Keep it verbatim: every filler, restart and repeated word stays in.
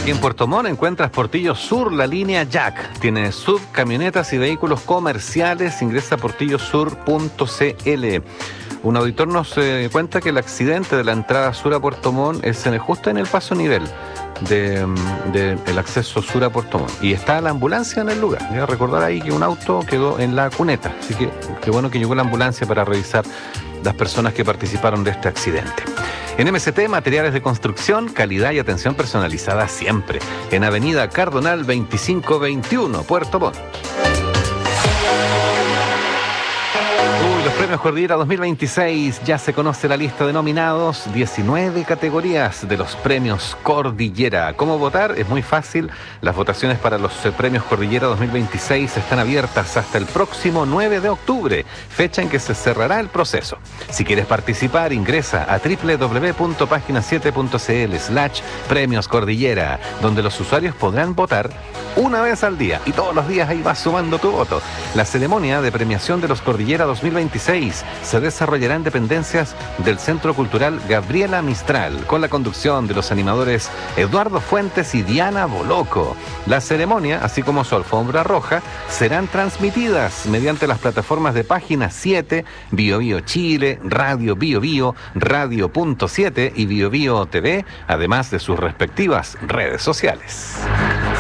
Aquí en Puerto Montt encuentras Portillo Sur, la línea Jack. Tiene sub, camionetas y vehículos comerciales. Ingresa a portillo sur punto c l. Un auditor nos eh, cuenta que el accidente de la entrada sur a Puerto Montt es en el, justo en el paso nivel de, de el acceso sur a Puerto Montt. Y está la ambulancia en el lugar. Voy a recordar ahí que un auto quedó en la cuneta. Así que qué bueno que llegó la ambulancia para revisar las personas que participaron de este accidente. En M C T, materiales de construcción, calidad y atención personalizada siempre. En Avenida Cardonal veinticinco veintiuno, Puerto Montt. Uy, los premios Cordillera dos mil veintiséis. Ya se conoce la lista de nominados. diecinueve categorías de los premios Cordillera. ¿Cómo votar? Es muy fácil. Las votaciones para los premios Cordillera dos mil veintiséis están abiertas hasta el próximo nueve de octubre, fecha en que se cerrará el proceso. Si quieres participar, ingresa a doble u doble u doble u punto página siete punto c l slash premios Cordillera, donde los usuarios podrán votar una vez al día y todos los días ahí vas sumando tu voto. La ceremonia de premiación de los Cordillera dos mil veintiséis se desarrollará en dependencias del Centro Cultural Gabriela Mistral, con la conducción de los animadores Eduardo Fuentes y Diana Boloco. La ceremonia, así como su alfombra roja, serán transmitidas mediante las plataformas de Página siete, Bio Bio Chile, Radio Bio Bio, Radio Punto siete y Bio Bio T V, además de sus respectivas redes sociales.